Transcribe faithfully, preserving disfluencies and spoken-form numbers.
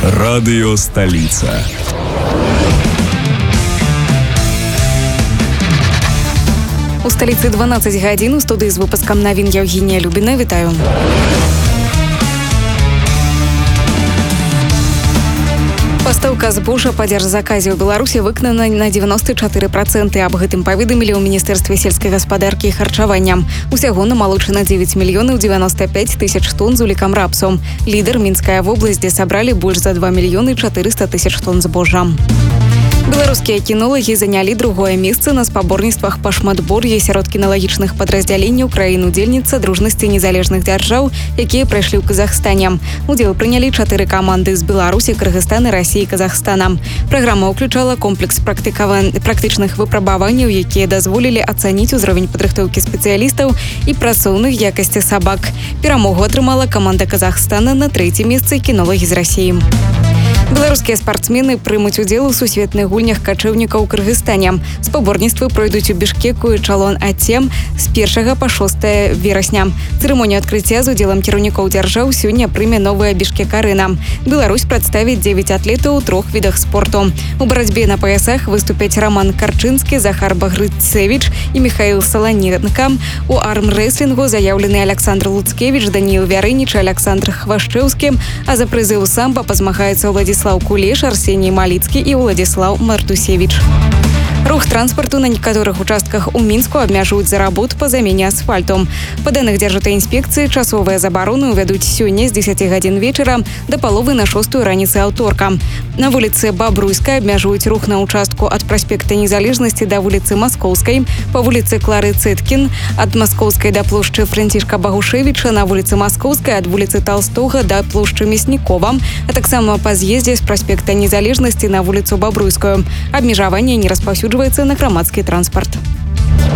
Радио «Столица». У столицы дванадцять гадзін, у студыі з выпускам навін Евгения Любіна. Вітаю. Пастаўка збожжа па дзяржзаказе ў Беларусі выканана на девяносто четыре процента. Аб гэтым паведамілі ў Міністэрстве сельскай гаспадаркі і харчавання. Усяго намалочана девять мільёнаў девяносто пять тысяч тонн з улікам рапсу. Лідар Мінская вобласць, дзе сабралі больш за два мільёны четыреста тысяч тонн збожжа. Беларускія кінолагі занялі другое месца на спаборніцтвах па шматбор'і сярод кіналагічных падраздзяленняў краін-удзельніца дружнасці незалежных дзяржаў, якія прайшлі ў Казахстане. Удзел прынялі чатыры каманды з Беларусі, Кыргызстана, Расіі і Казахстана. Праграма ўключала комплекс практычных выпрабаванняў, якія дазволілі ацаніць узровень падрыхтоўкі спецыялістаў і працоўных якасцях сабак. Перамогу атрымала каманда Казахстана, на трэцім месцы кінолагі з Расіі. Беларускія спартсмены прымуць удзел у сусветных гульнях качэўнікаў у Кыргызстане. Спаборніцтвы пройдуць у Бішкеку і Чалон-Ацем з першага па шостае верасня. Цырымонію адкрыцця з удзелам кіраўнікоў дзяржаў сёння прыме новая Бішкек-арена. Беларусь прадставіць дзевяць атлетаў у трох відах спорту. У барацьбе на паясах выступяць Роман Карчынскі, Захар Багрыцевіч і Михаил Саланенко. У армрэслінгу заяўлены Александр Луцкевіч, Даніил Вярынич, Александр Хвашчэўскі, а за прызы ў самба пазмагаецца Владислав Кулеш, Арсений Маліцкі і Владислав Мартусевич. Рух транспарту на некаторых участках у Мінску абмяжуюць за работ па замене асфальту. Па даных дзяржаўтаінспекцыі, часовыя забароны ўвядуць сёння з дзесяці гадзін вечара да паловы на шостую раніцы аўторка. На вуліцы Бабруйскай абмяжуюць рух на участку ад праспекта Незалежнасці да вуліцы Маскоўскай, па вуліцы Клары Цэткін, ад Маскоўскай да плошчы Францішка Багушевіча, на вуліцы Маскоўскай ад вуліцы Талстога да плошчы Мяснікова, а таксама па з'ездзе з праспекта Незалежнасці на вуліцу Бабруйскую. Абмежаванне не распаўсюджваецца на грамадскі транспарт.